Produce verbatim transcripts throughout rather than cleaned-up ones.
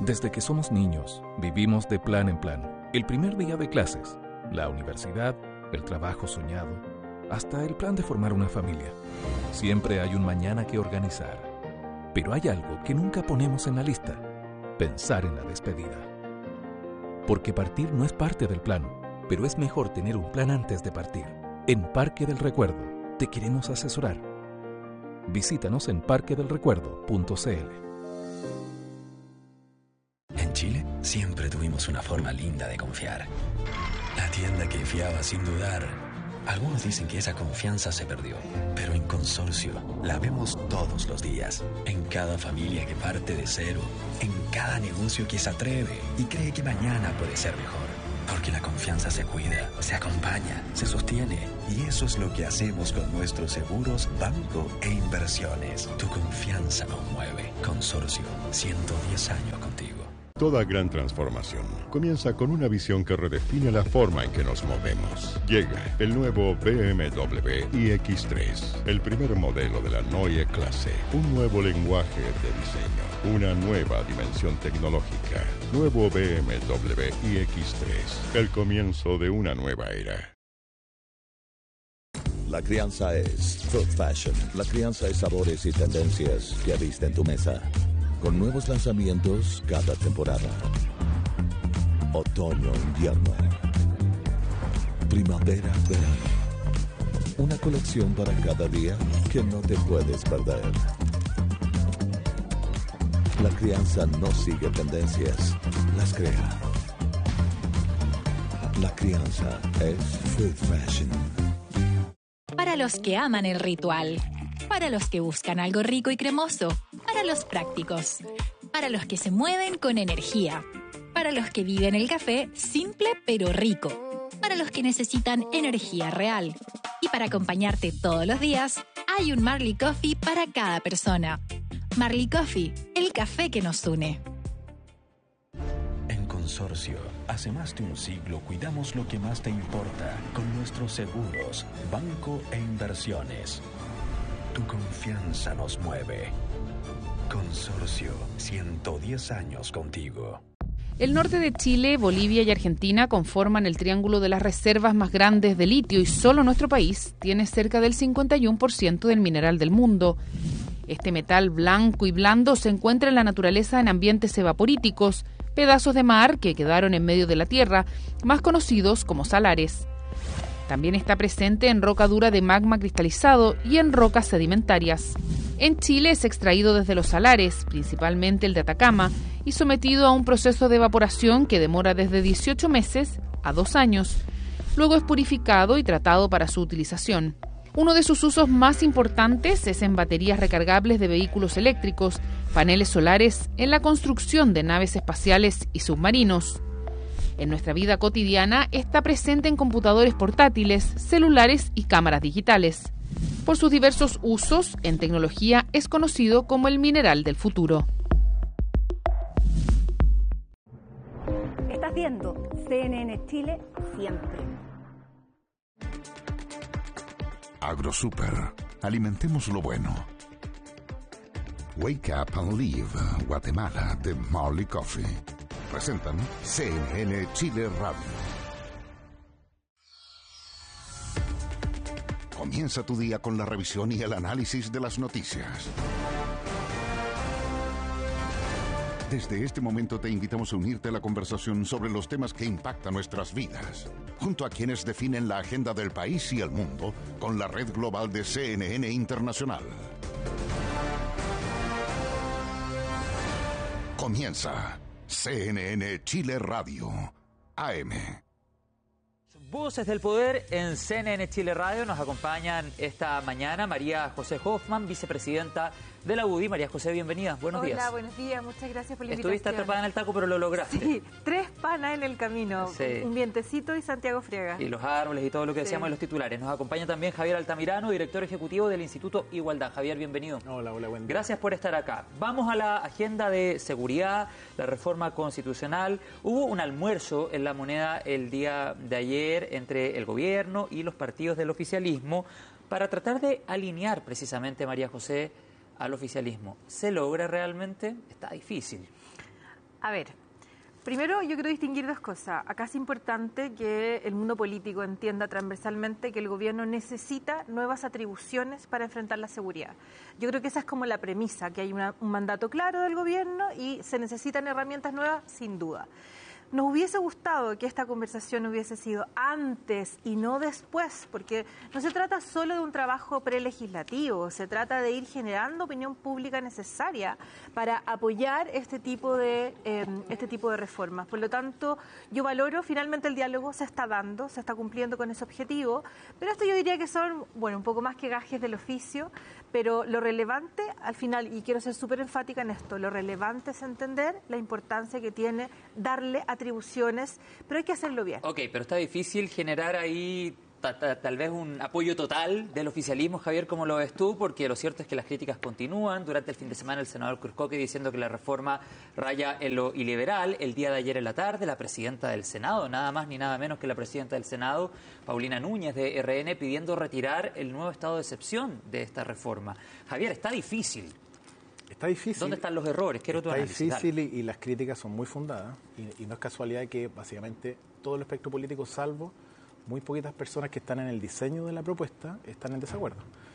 Desde que somos niños, vivimos de plan en plan. El primer día de clases, la universidad, el trabajo soñado, hasta el plan de formar una familia. Siempre hay un mañana que organizar. Pero hay algo que nunca ponemos en la lista: pensar en la despedida. Porque partir no es parte del plan, pero es mejor tener un plan antes de partir. En Parque del Recuerdo te queremos asesorar. Visítanos en parque del recuerdo punto c l. En Chile siempre tuvimos una forma linda de confiar. La tienda que fiaba sin dudar. Algunos dicen que esa confianza se perdió, pero en Consorcio la vemos todos los días. En cada familia que parte de cero, en cada negocio que se atreve y cree que mañana puede ser mejor. Porque la confianza se cuida, se acompaña, se sostiene. Y eso es lo que hacemos con nuestros seguros, banco e inversiones. Tu confianza nos mueve. Consorcio, ciento diez años contigo. Toda gran transformación comienza con una visión que redefine la forma en que nos movemos. Llega el nuevo B M W i X tres, el primer modelo de la Neue Klasse. Un nuevo lenguaje de diseño, una nueva dimensión tecnológica. Nuevo B M W i X tres, el comienzo de una nueva era. La crianza es Food Fashion. La crianza es sabores y tendencias que viste en tu mesa. Con nuevos lanzamientos cada temporada. Otoño, invierno. Primavera, verano. Una colección para cada día que no te puedes perder. La crianza no sigue tendencias, las crea. La crianza es Food Fashion. Para los que aman el ritual. Para los que buscan algo rico y cremoso. Para los prácticos. Para los que se mueven con energía. Para los que viven el café simple pero rico. Para los que necesitan energía real. Y para acompañarte todos los días, hay un Marley Coffee para cada persona. Marley Coffee, el café que nos une. En Consorcio, hace más de un siglo cuidamos lo que más te importa con nuestros seguros, banco e inversiones. Tu confianza nos mueve. Consorcio, ciento diez años contigo. El norte de Chile, Bolivia y Argentina conforman el triángulo de las reservas más grandes de litio y solo nuestro país tiene cerca del cincuenta y uno por ciento del mineral del mundo. Este metal blanco y blando se encuentra en la naturaleza en ambientes evaporíticos, pedazos de mar que quedaron en medio de la tierra, más conocidos como salares. También está presente en roca dura de magma cristalizado y en rocas sedimentarias. En Chile es extraído desde los salares, principalmente el de Atacama, y sometido a un proceso de evaporación que demora desde dieciocho meses a dos años. Luego es purificado y tratado para su utilización. Uno de sus usos más importantes es en baterías recargables de vehículos eléctricos, paneles solares, en la construcción de naves espaciales y submarinos. En nuestra vida cotidiana está presente en computadores portátiles, celulares y cámaras digitales. Por sus diversos usos, en tecnología es conocido como el mineral del futuro. Estás viendo C N N Chile siempre. AgroSuper. Alimentemos lo bueno. Wake Up and Live, Guatemala, de Marley Coffee. Presentan C N N Chile Radio. Comienza tu día con la revisión y el análisis de las noticias. Desde este momento te invitamos a unirte a la conversación sobre los temas que impactan nuestras vidas, junto a quienes definen la agenda del país y el mundo con la red global de C N N Internacional. Comienza C N N Chile Radio, A M. Voces del Poder en C N N Chile Radio. Nos acompañan esta mañana María José Hoffman, vicepresidenta de la U D I. María José, bienvenida. Buenos Hola, días. Hola, buenos días. Muchas gracias por la invitación. Estuviste atrapada en el taco, pero lo lograste. Sí, tres panas en el camino. Sí. Un vientecito y Santiago Friaga. Y los árboles y todo lo que decíamos en los titulares. Nos acompaña también Javier Altamirano, director ejecutivo del Instituto Igualdad. Javier, bienvenido. Hola, hola, buen día. Gracias por estar acá. Vamos a la agenda de seguridad, la reforma constitucional. Hubo un almuerzo en La Moneda el día de ayer entre el gobierno y los partidos del oficialismo para tratar de alinear precisamente, María José, al oficialismo. ¿Se logra realmente? Está difícil. A ver, primero yo quiero distinguir dos cosas. Acá es importante que el mundo político entienda transversalmente que el gobierno necesita nuevas atribuciones para enfrentar la seguridad. Yo creo que esa es como la premisa, que hay una, un mandato claro del gobierno y se necesitan herramientas nuevas, sin duda. Nos hubiese gustado que esta conversación hubiese sido antes y no después, porque no se trata solo de un trabajo prelegislativo, se trata de ir generando opinión pública necesaria para apoyar este tipo de eh, este tipo de reformas. Por lo tanto, yo valoro, finalmente el diálogo se está dando, se está cumpliendo con ese objetivo, pero esto yo diría que son, bueno, un poco más que gajes del oficio, pero lo relevante al final, y quiero ser súper enfática en esto, lo relevante es entender la importancia que tiene darle atribuciones, pero hay que hacerlo bien. Ok, pero está difícil generar ahí ta, ta, tal vez un apoyo total del oficialismo, Javier, como lo ves tú, porque lo cierto es que las críticas continúan. Durante el fin de semana el senador Cruzcoque diciendo que la reforma raya en lo iliberal. El día de ayer en la tarde, la presidenta del Senado, nada más ni nada menos que la presidenta del Senado, Paulina Núñez de R N, pidiendo retirar el nuevo estado de excepción de esta reforma. Javier, está difícil. Está difícil. ¿Dónde están los errores? Quiero tu análisis. Está difícil y, y las críticas son muy fundadas. Y, y no es casualidad que básicamente todo el espectro político, salvo muy poquitas personas que están en el diseño de la propuesta, están en desacuerdo.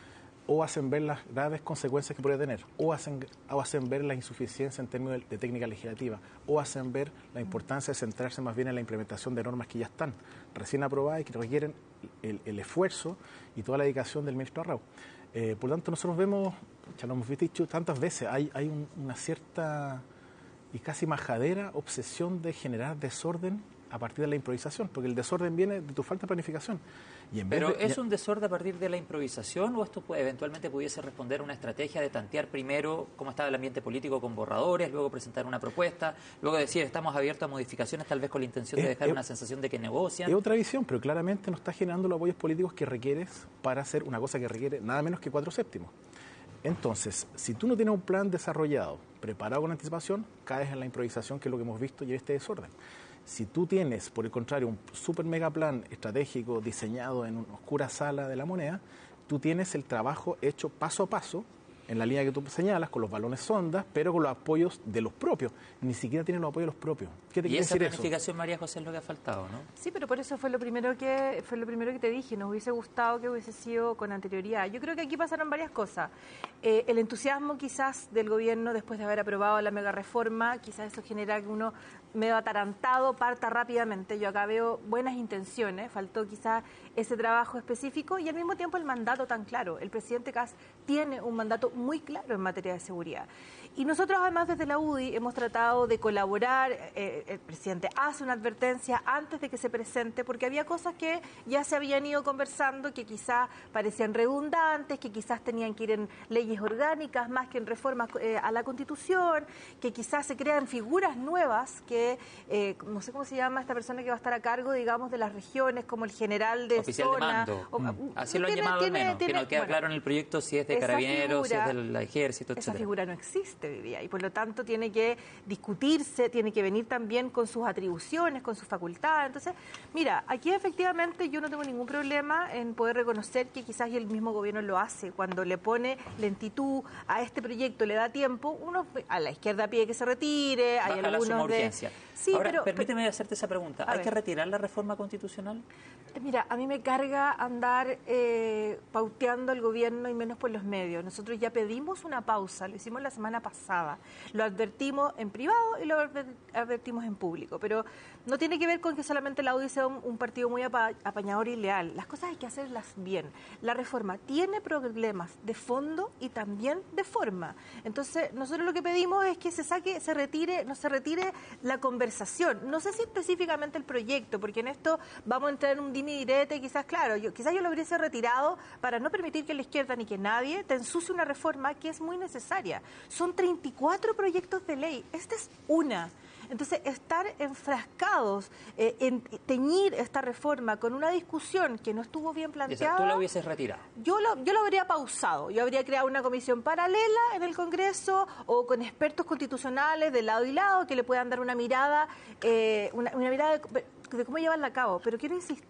O hacen ver las graves consecuencias que puede tener, o hacen, o hacen ver la insuficiencia en términos de, de técnica legislativa, o hacen ver la importancia de centrarse más bien en la implementación de normas que ya están recién aprobadas y que requieren el, el esfuerzo y toda la dedicación del ministro Arrau. Eh, por lo tanto, nosotros vemos, ya lo hemos dicho tantas veces, hay, hay un, una cierta y casi majadera obsesión de generar desorden a partir de la improvisación, porque el desorden viene de tu falta de planificación. Y en vez ¿Pero de, es ya, un desorden a partir de la improvisación o esto puede, eventualmente pudiese responder a una estrategia de tantear primero cómo estaba el ambiente político con borradores, luego presentar una propuesta, luego decir estamos abiertos a modificaciones tal vez con la intención de dejar es, una sensación de que negocian? Es otra visión, pero claramente no está generando los apoyos políticos que requieres para hacer una cosa que requiere nada menos que cuatro séptimos. Entonces, si tú no tienes un plan desarrollado, preparado con anticipación, caes en la improvisación, que es lo que hemos visto y en este desorden. Si tú tienes, por el contrario, un super mega plan estratégico diseñado en una oscura sala de la moneda, tú tienes el trabajo hecho paso a paso, en la línea que tú señalas, con los balones sondas, pero con los apoyos de los propios. Ni siquiera tienen los apoyos de los propios. ¿Qué te y quiere esa decir planificación, eso? María José, es lo que ha faltado, ¿no? Sí, pero por eso fue lo primero que fue lo primero que te dije. Nos hubiese gustado que hubiese sido con anterioridad. Yo creo que aquí pasaron varias cosas. Eh, el entusiasmo quizás del gobierno después de haber aprobado la mega reforma, quizás eso genera que uno medio atarantado parta rápidamente. Yo acá veo buenas intenciones, faltó quizás ese trabajo específico y al mismo tiempo el mandato tan claro. El presidente Kast tiene un mandato muy claro en materia de seguridad. Y nosotros además desde la U D I hemos tratado de colaborar, eh, el presidente hace una advertencia antes de que se presente, porque había cosas que ya se habían ido conversando, que quizás parecían redundantes, que quizás tenían que ir en leyes orgánicas más que en reformas eh, a la Constitución, que quizás se crean figuras nuevas que, eh, no sé cómo se llama esta persona que va a estar a cargo, digamos, de las regiones, como el general de Oficial zona. de mando. O, mm. Así lo han tiene, llamado tiene, al menos, tiene, que no queda bueno, claro en el proyecto si es de carabineros, figura, si es del ejército, etcétera. Esa figura no existe hoy día y por lo tanto tiene que discutirse, tiene que venir también con sus atribuciones, con sus facultades. Entonces, mira, aquí efectivamente yo no tengo ningún problema en poder reconocer que quizás el mismo gobierno lo hace, cuando le pone lentitud a este proyecto, le da tiempo, uno a la izquierda pide que se retire, hay baja algunos la suma de... urgencia. Sí, Ahora, pero, permíteme pero, hacerte esa pregunta. ¿Hay ver. que retirar la reforma constitucional? Mira, a mí me carga andar eh, pauteando al gobierno y menos por los medios. Nosotros ya pedimos una pausa, lo hicimos la semana pasada, lo advertimos en privado y lo advertimos en público, pero no tiene que ver con que solamente la U D I sea un, un partido muy apa, apañador y leal. Las cosas hay que hacerlas bien. La reforma tiene problemas de fondo y también de forma. Entonces, nosotros lo que pedimos es que se saque, se retire, no se retire la conversación. No sé si específicamente el proyecto, porque en esto vamos a entrar en un dime y direte, quizás, claro, yo, quizás yo lo hubiese retirado para no permitir que la izquierda ni que nadie te ensucie una reforma que es muy necesaria. Son treinta y cuatro proyectos de ley, esta es una. Entonces, estar enfrascados eh, en teñir esta reforma con una discusión que no estuvo bien planteada... ¿Tú la hubieses retirado? Yo lo, yo lo habría pausado. Yo habría creado una comisión paralela en el Congreso o con expertos constitucionales de lado y lado que le puedan dar una mirada, eh, una, una mirada de, de cómo llevarla a cabo. Pero quiero insistir,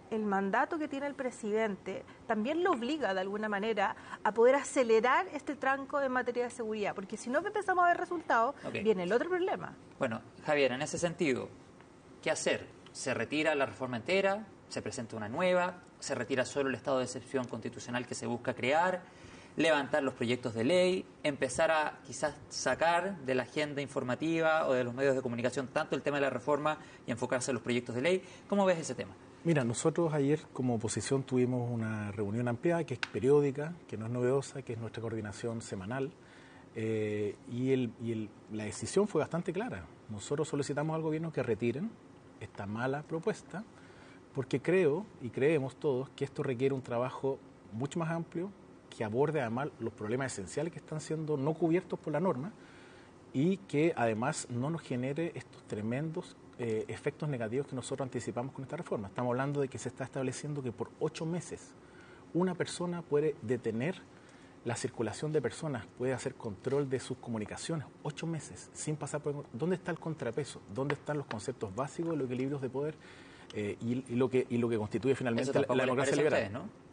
el mandato que tiene el presidente también lo obliga de alguna manera a poder acelerar este tranco en materia de seguridad, porque si no empezamos a ver resultados, okay, viene el otro problema. Bueno, Javier, en ese sentido, ¿qué hacer? ¿Se retira la reforma entera? ¿Se presenta una nueva? ¿Se retira solo el estado de excepción constitucional que se busca crear? ¿Levantar los proyectos de ley? ¿Empezar a quizás sacar de la agenda informativa o de los medios de comunicación tanto el tema de la reforma y enfocarse en los proyectos de ley? ¿Cómo ves ese tema? Mira, nosotros ayer como oposición tuvimos una reunión ampliada que es periódica, que no es novedosa, que es nuestra coordinación semanal, eh, y, el, y el, la decisión fue bastante clara. Nosotros solicitamos al gobierno que retiren esta mala propuesta, porque creo y creemos todos que esto requiere un trabajo mucho más amplio, que aborde además los problemas esenciales que están siendo no cubiertos por la norma y que además no nos genere estos tremendos eh, efectos negativos que nosotros anticipamos con esta reforma. Estamos hablando de que se está estableciendo que por ocho meses una persona puede detener la circulación de personas, puede hacer control de sus comunicaciones, ocho meses, sin pasar por... ¿Dónde está el contrapeso? ¿Dónde están los conceptos básicos de los equilibrios de poder eh, y, y, lo que, y lo que constituye finalmente la, la democracia liberal? Ustedes, ¿no?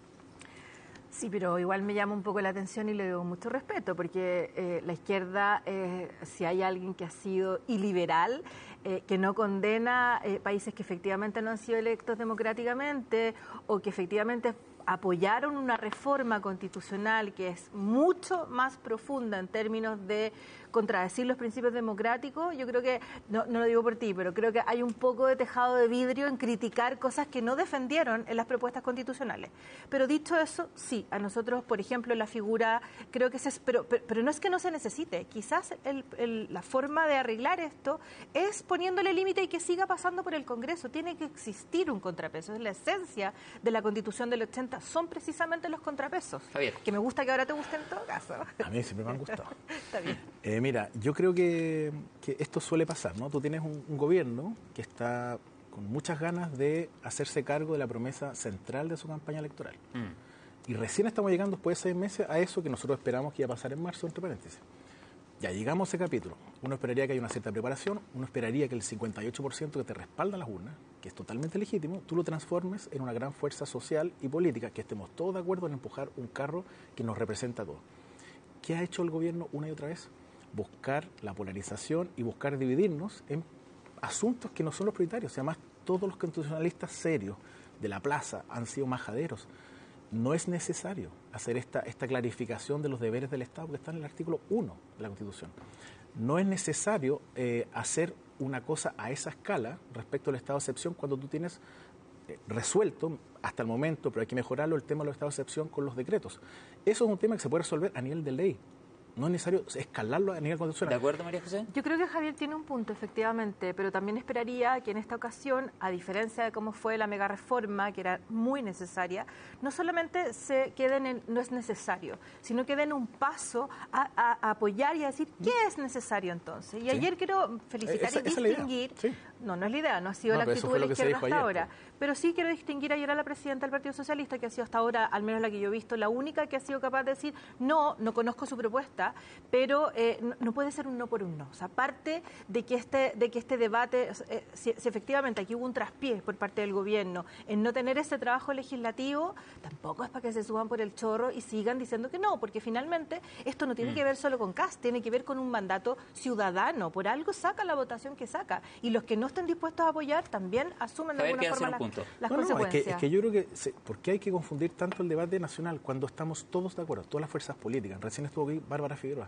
Sí, pero igual me llama un poco la atención y le doy mucho respeto, porque eh, la izquierda, eh, si hay alguien que ha sido iliberal, eh, que no condena eh, países que efectivamente no han sido electos democráticamente o que efectivamente apoyaron una reforma constitucional que es mucho más profunda en términos de contradecir los principios democráticos, yo creo que, no, no lo digo por ti, pero creo que hay un poco de tejado de vidrio en criticar cosas que no defendieron en las propuestas constitucionales. Pero dicho eso, sí, a nosotros, por ejemplo, la figura, creo que es, pero, pero, pero no es que no se necesite, quizás el, el, la forma de arreglar esto es poniéndole límite y que siga pasando por el Congreso. Tiene que existir un contrapeso, es la esencia de la Constitución del ochenta, son precisamente los contrapesos. Javier. Que me gusta que ahora te gusten en todo caso. A mí siempre me han gustado. Está bien. Eh, mira, yo creo que, que esto suele pasar, ¿no? Tú tienes un, un gobierno que está con muchas ganas de hacerse cargo de la promesa central de su campaña electoral. Mm. Y recién estamos llegando después de seis meses a eso que nosotros esperamos que iba a pasar en marzo, entre paréntesis. Ya llegamos a ese capítulo. Uno esperaría que haya una cierta preparación, uno esperaría que el cincuenta y ocho por ciento que te respalda las urnas, que es totalmente legítimo, tú lo transformes en una gran fuerza social y política, que estemos todos de acuerdo en empujar un carro que nos representa a todos. ¿Qué ha hecho el gobierno una y otra vez? Buscar la polarización y buscar dividirnos en asuntos que no son los prioritarios. Además, todos los constitucionalistas serios de la plaza han sido majaderos. No es necesario hacer esta, esta clarificación de los deberes del Estado, porque está en el artículo uno de la Constitución. No es necesario eh, hacer una cosa a esa escala respecto al estado de excepción cuando tú tienes eh, resuelto hasta el momento, pero hay que mejorarlo, el tema de los estados de excepción con los decretos. Eso es un tema que se puede resolver a nivel de ley. No es necesario escalarlo a nivel constitucional. ¿De acuerdo, María José? Yo creo que Javier tiene un punto, efectivamente, pero también esperaría que en esta ocasión, a diferencia de cómo fue la mega reforma, que era muy necesaria, no solamente se queden en no es necesario, sino que den un paso a, a, a apoyar y a decir qué es necesario entonces. Y sí. Ayer quiero felicitar esa, y distinguir, es sí. no, no es la idea, no ha sido no, la actitud de la izquierda hasta ayer, ahora, pues. Pero sí quiero distinguir ayer a la presidenta del Partido Socialista, que ha sido hasta ahora, al menos la que yo he visto, la única que ha sido capaz de decir, no, no conozco su propuesta, pero eh, no, no puede ser un no por un no. O sea, aparte de que este, de que este debate, eh, si, si efectivamente aquí hubo un traspié por parte del gobierno en no tener ese trabajo legislativo, tampoco es para que se suban por el chorro y sigan diciendo que no, porque finalmente esto no tiene mm. que ver solo con C A S, tiene que ver con un mandato ciudadano. Por algo saca la votación que saca. Y los que no estén dispuestos a apoyar también asumen de a ver, alguna forma la, las no, consecuencias. No, es, que, es que yo creo que, se, ¿por qué hay que confundir tanto el debate nacional cuando estamos todos de acuerdo, todas las fuerzas políticas? Recién estuvo aquí Bárbara Figueroa.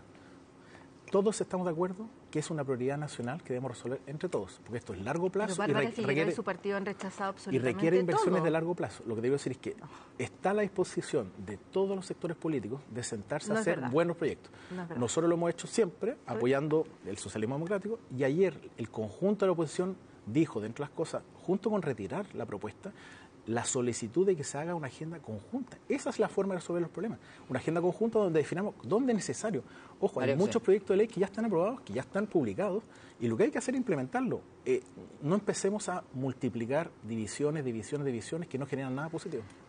Todos estamos de acuerdo que es una prioridad nacional que debemos resolver entre todos, porque esto es largo plazo. Pero Bárbara y, re requiere, y su partido han rechazado absolutamente y requiere inversiones todo. de largo plazo. Lo que te digo decir es que oh. está a la disposición de todos los sectores políticos de sentarse no a hacer verdad. buenos proyectos. No Nosotros lo hemos hecho siempre apoyando el socialismo democrático, y ayer el conjunto de la oposición dijo, dentro de las cosas, junto con retirar la propuesta, la solicitud de que se haga una agenda conjunta. Esa es la forma de resolver los problemas. Una agenda conjunta donde definamos dónde es necesario. Ojo, hay muchos proyectos de ley que ya están aprobados, que ya están publicados, y lo que hay que hacer es implementarlo. Eh, no empecemos a multiplicar divisiones, divisiones, divisiones que no generan nada positivo.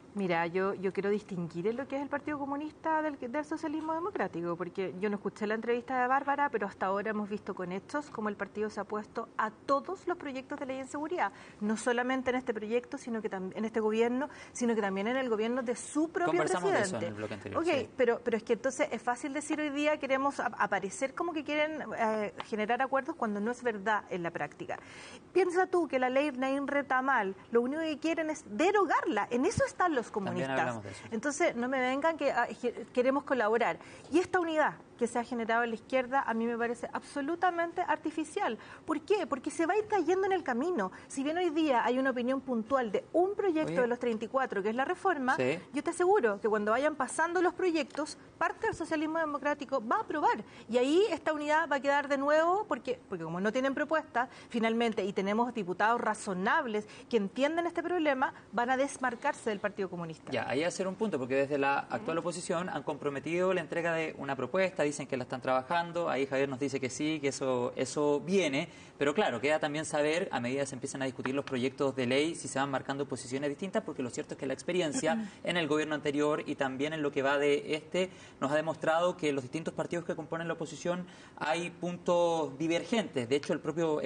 Mira, yo, yo quiero distinguir en lo que es el Partido Comunista del, del socialismo democrático, porque yo no escuché la entrevista de Bárbara, pero hasta ahora hemos visto con hechos cómo el partido se ha opuesto a todos los proyectos de ley en seguridad, no solamente en este proyecto, sino que también en este gobierno, sino que también en el gobierno de su propio Conversamos presidente. de eso en el bloque anterior. Ok, Sí. pero, pero es que entonces es fácil decir hoy día queremos a, aparecer como que quieren eh, generar acuerdos cuando no es verdad en la práctica. Piensa tú que la ley Naim Retamal, lo único que quieren es derogarla, en eso están los comunistas. Entonces, no me vengan que ah, queremos colaborar. Y esta unidad que se ha generado en la izquierda a mí me parece absolutamente artificial. ¿Por qué? Porque se va a ir cayendo en el camino. Si bien hoy día hay una opinión puntual de un proyecto Oye. de los treinta y cuatro, que es la reforma, sí. yo te aseguro que cuando vayan pasando los proyectos, parte del socialismo democrático va a aprobar. Y ahí esta unidad va a quedar de nuevo, porque, porque como no tienen propuestas, finalmente, y tenemos diputados razonables que entienden este problema, van a desmarcarse del Partido Comunista. Ya, ahí hacer un punto, porque desde la actual oposición han comprometido la entrega de una propuesta, dicen que la están trabajando, ahí Javier nos dice que sí, que eso, eso viene, pero claro, queda también saber, a medida que se empiezan a discutir los proyectos de ley, si se van marcando posiciones distintas, porque lo cierto es que la experiencia en el gobierno anterior y también en lo que va de este, nos ha demostrado que en los distintos partidos que componen la oposición hay puntos divergentes. De hecho, el propio